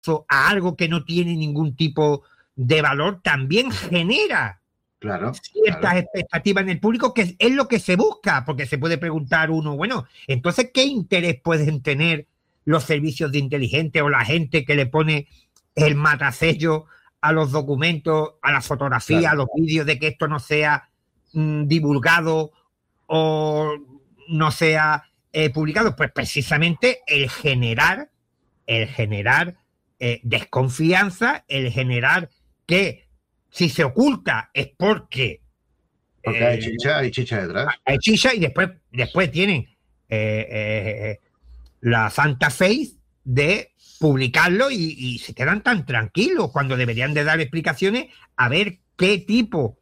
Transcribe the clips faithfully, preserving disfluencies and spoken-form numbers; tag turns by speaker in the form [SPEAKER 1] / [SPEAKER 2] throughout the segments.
[SPEAKER 1] a algo que no tiene ningún tipo de valor, también genera
[SPEAKER 2] claro,
[SPEAKER 1] ciertas
[SPEAKER 2] claro.
[SPEAKER 1] expectativas en el público, que es lo que se busca, porque se puede preguntar uno, bueno, entonces, ¿qué interés pueden tener los servicios de inteligencia o la gente que le pone el matasello a los documentos, a las fotografías, claro, a los vídeos, de que esto no sea mmm, divulgado o no sea eh, publicado? Pues precisamente el generar, el generar eh, desconfianza, el generar que si se oculta es porque...
[SPEAKER 2] Porque eh, hay chicha, hay chicha detrás.
[SPEAKER 1] Hay chicha y después, después tienen eh, eh, la santa fe de publicarlo y, y se quedan tan tranquilos cuando deberían de dar explicaciones a ver qué tipo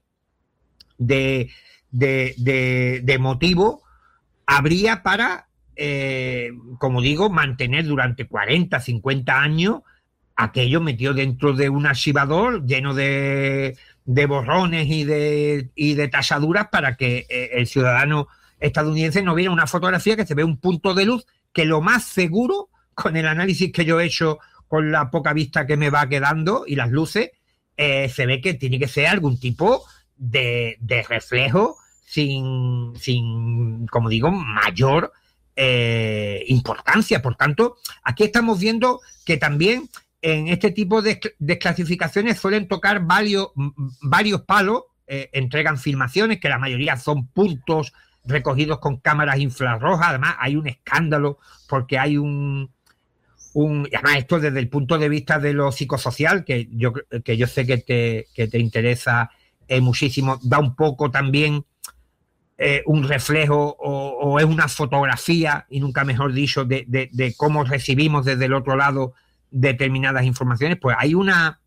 [SPEAKER 1] de, de, de, de motivo habría para, eh, como digo, mantener durante cuarenta, cincuenta años aquello metido dentro de un archivador lleno de, de borrones y de, y de tachaduras para que eh, el ciudadano estadounidense no viera una fotografía que se ve un punto de luz que lo más seguro, con el análisis que yo he hecho, con la poca vista que me va quedando y las luces, eh, se ve que tiene que ser algún tipo de, de reflejo sin, sin, como digo, mayor eh, importancia. Por tanto, aquí estamos viendo que también en este tipo de desclasificaciones suelen tocar varios, varios palos, eh, entregan filmaciones que la mayoría son puntos recogidos con cámaras infrarrojas. Además hay un escándalo porque hay un, un además esto desde el punto de vista de lo psicosocial, que yo, que yo sé que te, que te interesa eh, muchísimo, da un poco también eh, un reflejo o, o es una fotografía, y nunca mejor dicho, de, de, de cómo recibimos desde el otro lado determinadas informaciones. Pues hay una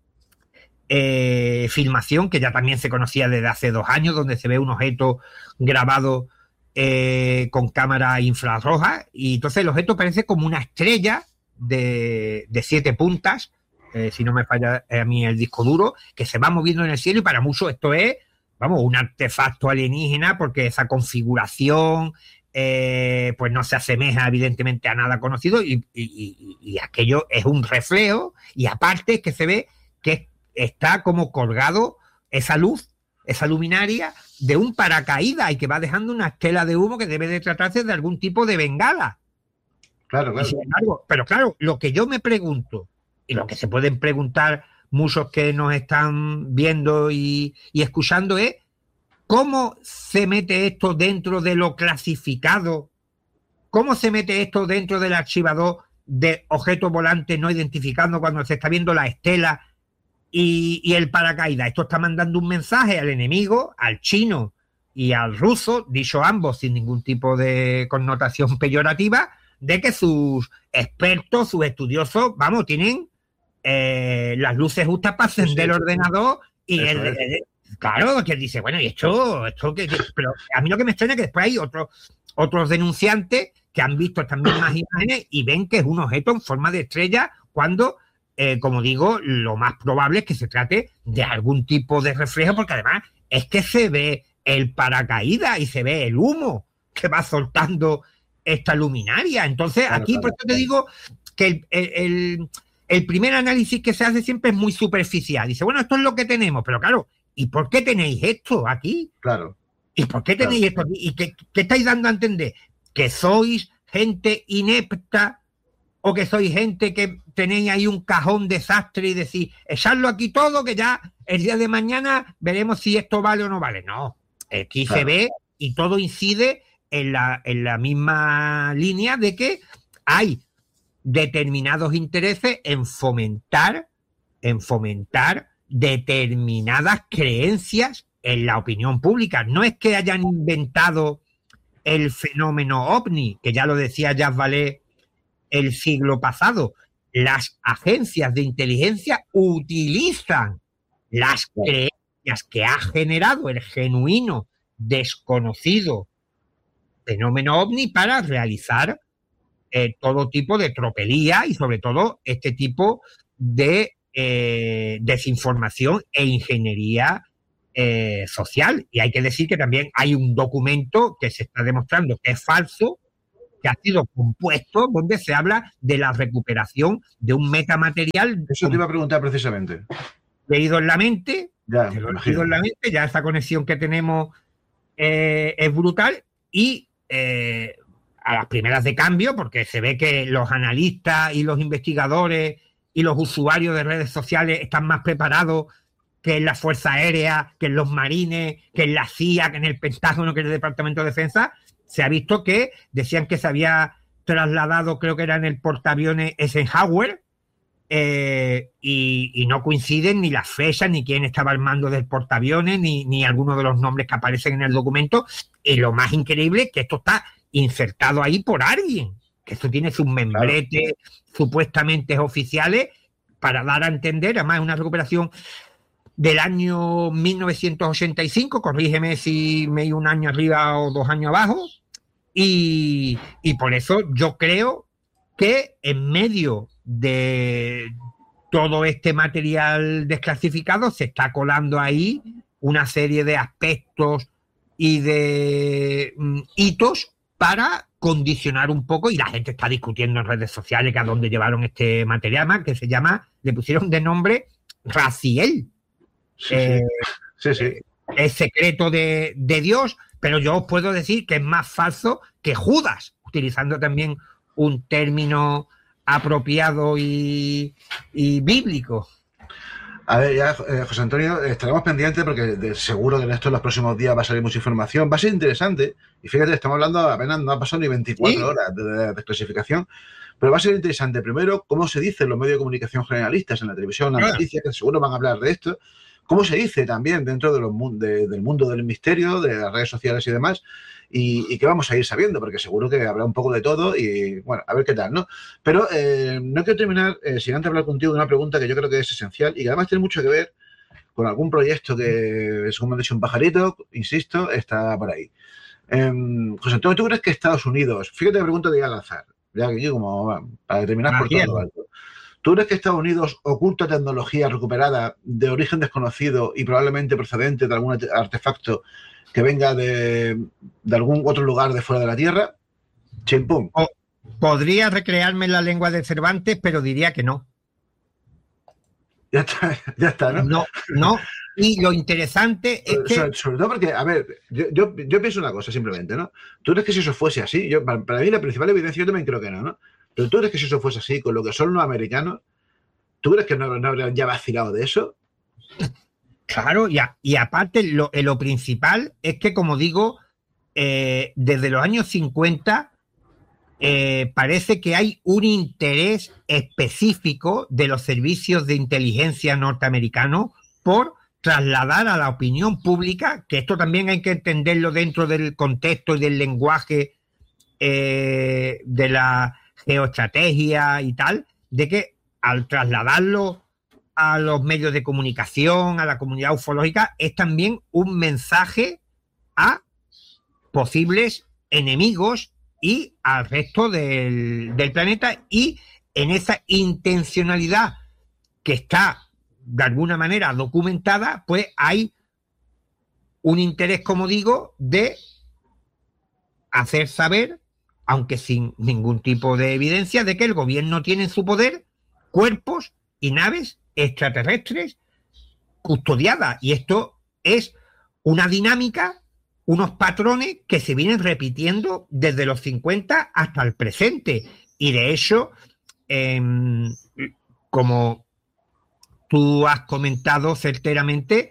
[SPEAKER 1] eh, filmación que ya también se conocía desde hace dos años, donde se ve un objeto grabado eh, con cámara infrarroja, y entonces el objeto parece como una estrella de, de siete puntas, eh, si no me falla a mí el disco duro, que se va moviendo en el cielo, y para muchos esto es, vamos, un artefacto alienígena, porque esa configuración Eh, pues no se asemeja evidentemente a nada conocido, y, y, y aquello es un reflejo, y aparte es que se ve que está como colgado esa luz, esa luminaria de un paracaídas, y que va dejando una estela de humo que debe de tratarse de algún tipo de bengala.
[SPEAKER 2] Claro, claro.
[SPEAKER 1] Y sin embargo, pero claro, lo que yo me pregunto, y lo que se pueden preguntar muchos que nos están viendo y, y escuchando, es ¿cómo se mete esto dentro de lo clasificado? ¿Cómo se mete esto dentro del archivador de objetos volantes no identificados cuando se está viendo la estela y, y el paracaídas? Esto está mandando un mensaje al enemigo, al chino y al ruso, dicho ambos sin ningún tipo de connotación peyorativa, de que sus expertos, sus estudiosos, vamos, tienen eh, las luces justas para encender el ordenador y el, el, el claro, que dice, bueno, y esto, esto que, que, pero a mí lo que me extraña es que después hay otros, otros denunciantes que han visto estas mismas imágenes y ven que es un objeto en forma de estrella, cuando, eh, como digo, lo más probable es que se trate de algún tipo de reflejo, porque además es que se ve el paracaídas y se ve el humo que va soltando esta luminaria. Entonces, claro, aquí, claro, por eso te digo que el, el, el, el primer análisis que se hace siempre es muy superficial. Dice, bueno, esto es lo que tenemos, pero claro, ¿y por qué tenéis esto aquí?
[SPEAKER 2] Claro.
[SPEAKER 1] ¿Y por qué tenéis claro. esto aquí? ¿Y qué, qué estáis dando a entender? ¿Que sois gente inepta o que sois gente que tenéis ahí un cajón desastre y decís, echarlo aquí todo, que ya el día de mañana veremos si esto vale o no vale? No, aquí claro. se ve y todo incide en la, en la misma línea de que hay determinados intereses en fomentar, en fomentar determinadas creencias en la opinión pública. No es que hayan inventado el fenómeno ovni, que ya lo decía Jacques Vallée el siglo pasado. Las agencias de inteligencia utilizan las creencias que ha generado el genuino, desconocido fenómeno ovni para realizar eh, todo tipo de tropelía y sobre todo este tipo de Eh, desinformación e ingeniería eh, social. Y hay que decir que también hay un documento que se está demostrando que es falso, que ha sido compuesto, donde se habla de la recuperación de un metamaterial.
[SPEAKER 2] Eso te iba a preguntar precisamente.
[SPEAKER 1] Leído en la mente,
[SPEAKER 2] ya,
[SPEAKER 1] te lo he leído en la mente, ya esa conexión que tenemos eh, es brutal y eh, a las primeras de cambio, porque se ve que los analistas y los investigadores y los usuarios de redes sociales están más preparados que en la Fuerza Aérea, que en los marines, que en la C I A, que en el Pentágono, que en el Departamento de Defensa. Se ha visto que decían que se había trasladado, creo que era en el portaaviones Eisenhower, eh, y, y no coinciden ni las fechas, ni quién estaba al mando del portaaviones, ni, ni algunos de los nombres que aparecen en el documento. Y lo más increíble es que esto está insertado ahí por alguien, que esto tiene sus membretes, claro, supuestamente oficiales, para dar a entender, además es una recuperación del año mil novecientos ochenta y cinco, corrígeme si me he ido un año arriba o dos años abajo, y, y por eso yo creo que en medio de todo este material desclasificado se está colando ahí una serie de aspectos y de mm, hitos para condicionar un poco, y la gente está discutiendo en redes sociales que a dónde llevaron este material, más que se llama, le pusieron de nombre Raziel.
[SPEAKER 2] Sí,
[SPEAKER 1] eh,
[SPEAKER 2] sí, sí.
[SPEAKER 1] Es secreto de, de Dios, pero yo os puedo decir que es más falso que Judas, utilizando también un término apropiado y, y bíblico.
[SPEAKER 2] A ver, ya, eh, José Antonio, estaremos pendientes porque de, seguro que en esto en los próximos días va a salir mucha información. Va a ser interesante. Y fíjate, estamos hablando, apenas no ha pasado ni veinticuatro ¿Sí? horas de, de desclasificación. Pero va a ser interesante, primero, cómo se dice en los medios de comunicación generalistas, en la televisión, en las
[SPEAKER 1] Claro.
[SPEAKER 2] noticias, que seguro van a hablar de esto. Cómo se dice también dentro de los, de, del mundo del misterio, de las redes sociales y demás. Y, y que vamos a ir sabiendo, porque seguro que habrá un poco de todo y, bueno, a ver qué tal, ¿no? Pero eh, no quiero terminar eh, sin antes hablar contigo de una pregunta que yo creo que es esencial y que además tiene mucho que ver con algún proyecto que, según me ha dicho un pajarito, insisto, está por ahí. Eh, José Antonio, ¿tú crees que Estados Unidos, fíjate que pregunto de al azar, ya que aquí como bueno, para terminar por todo lo alto, ¿tú crees que Estados Unidos oculta tecnología recuperada de origen desconocido y probablemente procedente de algún artefacto que venga de, de algún otro lugar de fuera de la Tierra? Chimpum.
[SPEAKER 1] O, podría recrearme en la lengua de Cervantes, pero diría que no.
[SPEAKER 2] Ya está, ya está, ¿no?
[SPEAKER 1] No, no. Y lo interesante es que...
[SPEAKER 2] Sobre, sobre todo porque, a ver, yo, yo, yo pienso una cosa simplemente, ¿no? ¿Tú crees que si eso fuese así? Yo, para, para mí la principal evidencia, yo también creo que no, ¿no? Pero ¿tú crees que si eso fuese así, con lo que son los americanos, ¿tú crees que no, no habrían ya vacilado de eso?
[SPEAKER 1] Claro, y, a, y aparte lo, lo principal es que, como digo, eh, desde los años cincuenta eh, parece que hay un interés específico de los servicios de inteligencia norteamericanos por trasladar a la opinión pública, que esto también hay que entenderlo dentro del contexto y del lenguaje eh, de la geoestrategia y tal, de que al trasladarlo a los medios de comunicación, a la comunidad ufológica, es también un mensaje a posibles enemigos y al resto del, del planeta, y en esa intencionalidad que está de alguna manera documentada, pues hay un interés, como digo, de hacer saber, aunque sin ningún tipo de evidencia, de que el gobierno tiene en su poder cuerpos y naves extraterrestres custodiadas, y esto es una dinámica, unos patrones que se vienen repitiendo desde los cincuenta hasta el presente, y de hecho eh, como tú has comentado certeramente,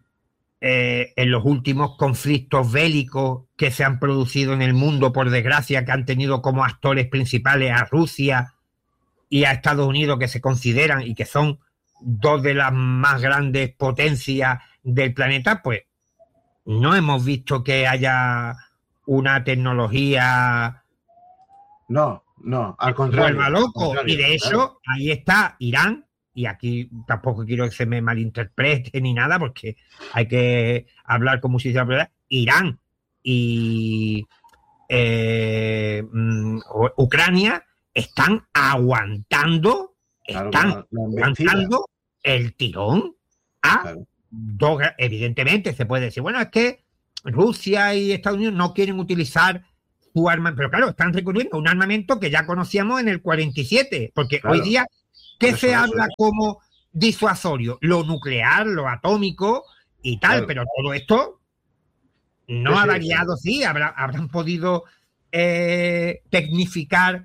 [SPEAKER 1] eh, en los últimos conflictos bélicos que se han producido en el mundo, por desgracia, que han tenido como actores principales a Rusia y a Estados Unidos, que se consideran y que son dos de las más grandes potencias del planeta, pues no hemos visto que haya una tecnología...
[SPEAKER 2] No, no, al contrario.
[SPEAKER 1] Vuelva loco.
[SPEAKER 2] Al contrario,
[SPEAKER 1] y de hecho, claro, ahí está Irán, y aquí tampoco quiero que se me malinterprete ni nada, porque hay que hablar como si se hablara. Irán y eh, um, Ucrania están aguantando,
[SPEAKER 2] claro,
[SPEAKER 1] están
[SPEAKER 2] la, la
[SPEAKER 1] aguantando el tirón a
[SPEAKER 2] claro.
[SPEAKER 1] dos. Evidentemente se puede decir, bueno, es que Rusia y Estados Unidos no quieren utilizar su arma, pero claro, están recurriendo a un armamento que ya conocíamos en el cuarenta y siete, porque claro, hoy día, ¿qué se eso, habla eso. como disuasorio? Lo nuclear, lo atómico y tal, claro. pero todo esto no sí, ha variado, sí, sí habrá, habrán podido eh, tecnificar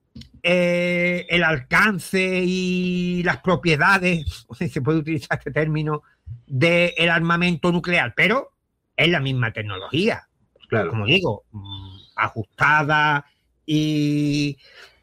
[SPEAKER 1] eh, el alcance y las propiedades, si se puede utilizar este término, del armamento nuclear, pero es la misma tecnología, claro. como digo, ajustada y,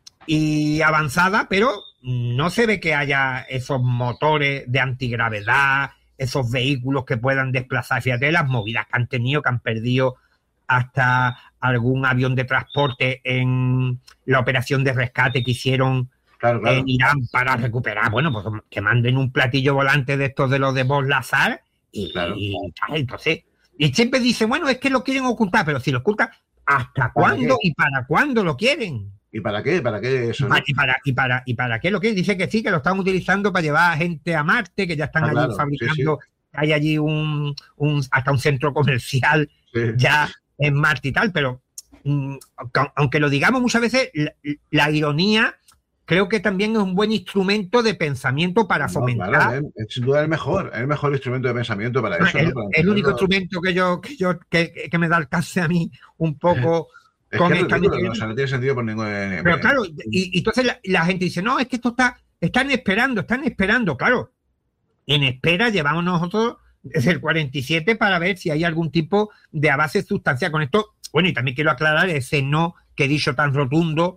[SPEAKER 1] y avanzada, pero no se ve que haya esos motores de antigravedad, esos vehículos que puedan desplazar. Fíjate las movidas que han tenido, que han perdido hasta algún avión de transporte en la operación de rescate que hicieron claro, claro. en Irán para recuperar. Bueno, pues que manden un platillo volante de estos de los de Bos Lazar y, claro. y, y entonces, y siempre dicen, bueno, es que lo quieren ocultar, pero si lo ocultan, ¿hasta cuándo qué? y para cuándo lo quieren?
[SPEAKER 2] ¿Y para qué? ¿Para qué eso? ¿no?
[SPEAKER 1] ¿Y, para, y, para, ¿Y para qué lo quieren? Dice que sí, que lo están utilizando para llevar a gente a Marte, que ya están ah, allí claro, fabricando, sí, sí. hay allí un, un hasta un centro comercial sí. ya en Marte y tal, pero mm, aunque lo digamos muchas veces, la, la ironía creo que también es un buen instrumento de pensamiento para no, fomentar.
[SPEAKER 2] Claro, es sin duda el mejor, el mejor instrumento de pensamiento para eso.
[SPEAKER 1] El,
[SPEAKER 2] ¿no? Para
[SPEAKER 1] el único instrumento que yo, que yo que, que me da alcance a mí un poco.
[SPEAKER 2] Es con que es ridículo, no, o sea, no tiene sentido por ningún.
[SPEAKER 1] Pero claro, y, y entonces la, la gente dice, no, es que esto está, están esperando, están esperando, claro. En espera llevamos nosotros desde el cuarenta y siete para ver si hay algún tipo de avance sustancial con esto. Bueno, y también quiero aclarar ese no que he dicho tan rotundo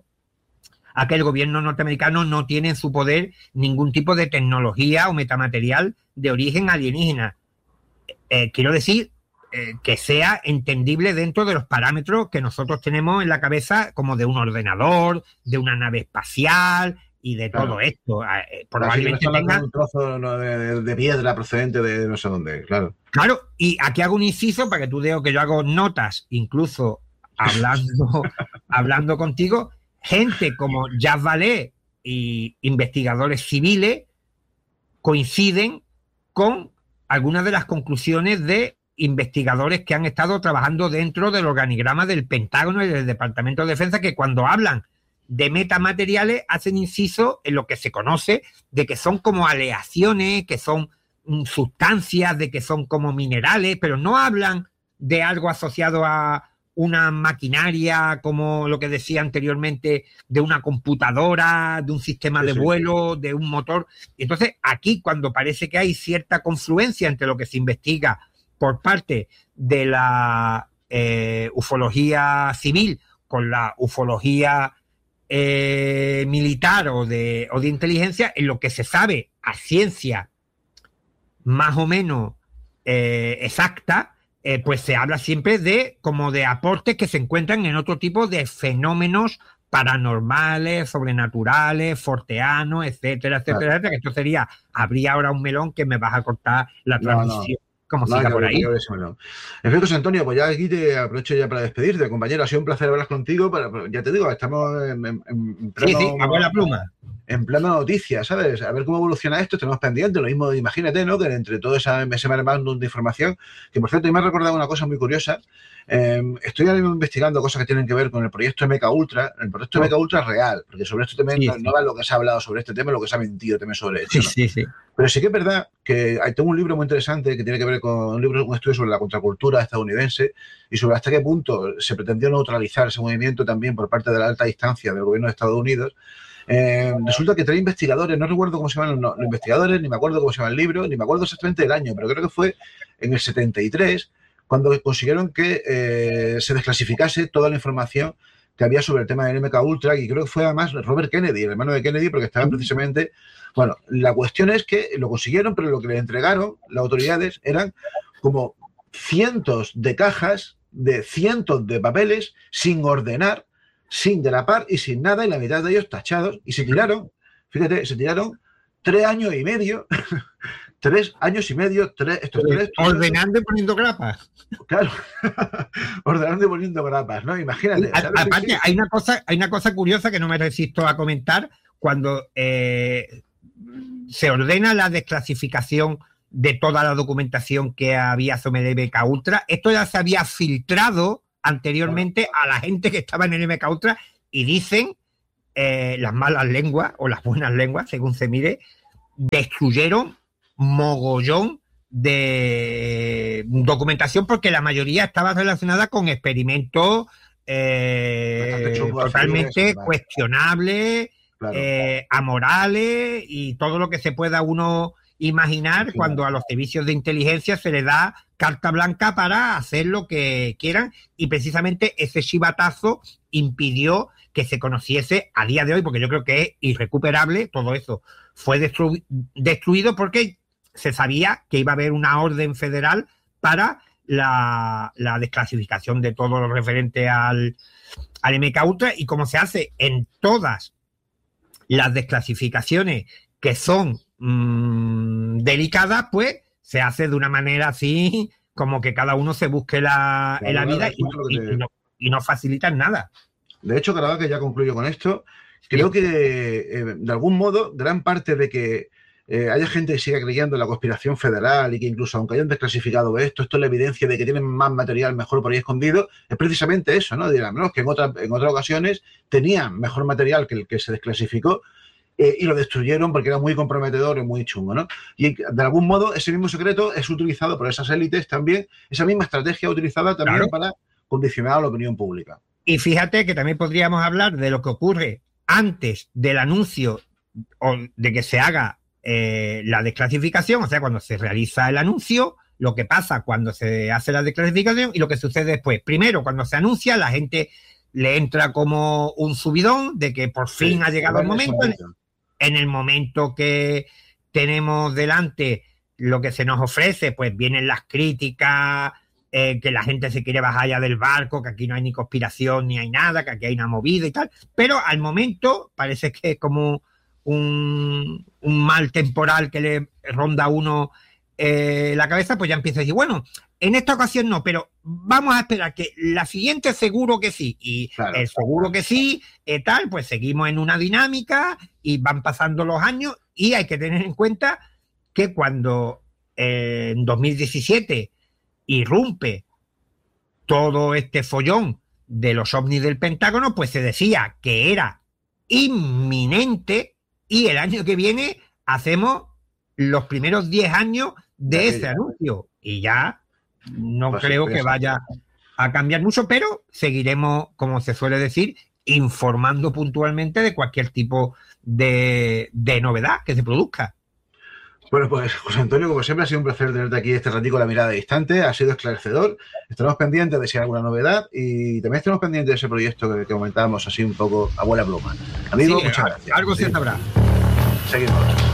[SPEAKER 1] a que el gobierno norteamericano no tiene en su poder ningún tipo de tecnología o metamaterial de origen alienígena. Eh, quiero decir eh, que sea entendible dentro de los parámetros que nosotros tenemos en la cabeza, como de un ordenador, de una nave espacial y de claro. todo esto. Eh, probablemente
[SPEAKER 2] no
[SPEAKER 1] tenga
[SPEAKER 2] un trozo no, de, de piedra procedente de no sé dónde, claro.
[SPEAKER 1] Claro, y aquí hago un inciso para que tú veas que yo hago notas, incluso hablando, hablando contigo. Gente como Jacques Vallée y investigadores civiles coinciden con algunas de las conclusiones de investigadores que han estado trabajando dentro del organigrama del Pentágono y del Departamento de Defensa, que cuando hablan de metamateriales hacen inciso en lo que se conoce de que son como aleaciones, que son mm, sustancias, de que son como minerales, pero no hablan de algo asociado a una maquinaria, como lo que decía anteriormente, de una computadora, de un sistema sí, de vuelo, sí. de un motor. Entonces, aquí, cuando parece que hay cierta confluencia entre lo que se investiga por parte de la eh, ufología civil con la ufología eh, militar o de, o de inteligencia, en lo que se sabe a ciencia más o menos eh, exacta, Eh, pues se habla siempre de como de aportes que se encuentran en otro tipo de fenómenos paranormales, sobrenaturales, forteanos, etcétera, etcétera, claro. etcétera, que esto sería, habría ahora un melón que me vas a cortar la transmisión. No, no. Como siga por ahí.
[SPEAKER 2] En fin, José Antonio, pues ya aquí te aprovecho ya para despedirte, compañero. Ha sido un placer hablar contigo. Para, ya te digo, estamos en, en, en pleno,
[SPEAKER 1] sí, sí, hago la pluma.
[SPEAKER 2] En plena noticia, ¿sabes? A ver cómo evoluciona esto, tenemos pendiente. Lo mismo, imagínate, ¿no? Que entre todo esa, ese maremándum de información, que por cierto, me ha recordado una cosa muy curiosa. Eh, estoy ahora mismo investigando cosas que tienen que ver con el proyecto M K Ultra. El proyecto oh. M K Ultra es real, porque sobre esto también sí, no, sí. no va lo que se ha hablado sobre este tema, lo que se ha mentido también sobre esto.
[SPEAKER 1] Sí,
[SPEAKER 2] ¿no?
[SPEAKER 1] sí, sí.
[SPEAKER 2] Pero sí que es verdad que hay, tengo un libro muy interesante que tiene que ver con un libro, un estudio sobre la contracultura estadounidense y sobre hasta qué punto se pretendió neutralizar ese movimiento también por parte de la alta distancia del gobierno de Estados Unidos. Eh, resulta que tres investigadores, no recuerdo cómo se llaman los, los investigadores, ni me acuerdo cómo se llama el libro, ni me acuerdo exactamente del año, pero creo que fue en el setenta y tres cuando consiguieron que eh, se desclasificase toda la información que había sobre el tema del M K Ultra, y creo que fue además Robert Kennedy, el hermano de Kennedy, porque estaban precisamente... Bueno, la cuestión es que lo consiguieron, pero lo que le entregaron las autoridades eran como cientos de cajas de cientos de papeles sin ordenar, sin delapar y sin nada, y la mitad de ellos tachados, y se tiraron, fíjate, se tiraron tres años y medio, tres años y medio, tres, estos tres...
[SPEAKER 1] Ordenando y poniendo grapas.
[SPEAKER 2] Claro, ordenando y poniendo grapas, ¿no? Imagínate.
[SPEAKER 1] A, aparte, sí? hay, una cosa, hay una cosa curiosa que no me resisto a comentar, cuando eh, se ordena la desclasificación de toda la documentación que había sobre M K Ultra, esto ya se había filtrado anteriormente a la gente que estaba en el M K Ultra, y dicen eh, las malas lenguas o las buenas lenguas, según se mire, destruyeron mogollón de documentación, porque la mayoría estaba relacionada con experimentos eh, totalmente cuestionables, claro. eh, amorales y todo lo que se pueda uno imaginar, sí, cuando a los servicios de inteligencia se les da carta blanca para hacer lo que quieran, y precisamente ese chivatazo impidió que se conociese a día de hoy, porque yo creo que es irrecuperable todo eso. Fue destru- destruido porque se sabía que iba a haber una orden federal para la, la desclasificación de todo lo referente al, al M K Ultra, y como se hace en todas las desclasificaciones que son mmm, delicadas, pues se hace de una manera así, como que cada uno se busque la, claro, en la vida, y, y, te... y, no, y no facilitan nada.
[SPEAKER 2] De hecho, claro, que ya concluyo con esto, creo sí. que eh, de algún modo gran parte de que eh, haya gente que siga creyendo en la conspiración federal y que incluso aunque hayan desclasificado esto, esto es la evidencia de que tienen más material mejor por ahí escondido, es precisamente eso, ¿no? Dirán, no, es que en, otra, en otras ocasiones tenían mejor material que el que se desclasificó, Eh, y lo destruyeron porque era muy comprometedor y muy chungo, ¿no? Y de algún modo ese mismo secreto es utilizado por esas élites también, esa misma estrategia utilizada también, claro, para condicionar a la opinión pública.
[SPEAKER 1] Y fíjate que también podríamos hablar de lo que ocurre antes del anuncio o de que se haga eh, la desclasificación, o sea, cuando se realiza el anuncio, lo que pasa cuando se hace la desclasificación y lo que sucede después. Primero, cuando se anuncia, la gente le entra como un subidón de que por fin sí, ha llegado el momento. En el momento que tenemos delante lo que se nos ofrece, pues vienen las críticas, eh, que la gente se quiere bajar ya del barco, que aquí no hay ni conspiración ni hay nada, que aquí hay una movida y tal. Pero al momento parece que es como un, un mal temporal que le ronda a uno eh, la cabeza, pues ya empieza a decir, bueno, en esta ocasión no, pero vamos a esperar que la siguiente seguro que sí. Y claro, el seguro que sí, eh, tal, pues seguimos en una dinámica y van pasando los años, y hay que tener en cuenta que cuando eh, en dos mil diecisiete irrumpe todo este follón de los ovnis del Pentágono, pues se decía que era inminente, y el año que viene hacemos los primeros diez años de ese anuncio, y ya no pues creo que vaya a cambiar mucho, pero seguiremos, como se suele decir, informando puntualmente de cualquier tipo de, de novedad que se produzca.
[SPEAKER 2] Bueno, pues José Antonio, como siempre, ha sido un placer tenerte aquí este ratico, la mirada distante, ha sido esclarecedor. Estaremos pendientes de si hay alguna novedad, y también estaremos pendientes de ese proyecto que, que comentábamos así un poco a buena pluma. Amigo, sí, muchas gracias.
[SPEAKER 1] Algo se sabrá.
[SPEAKER 2] Seguimos.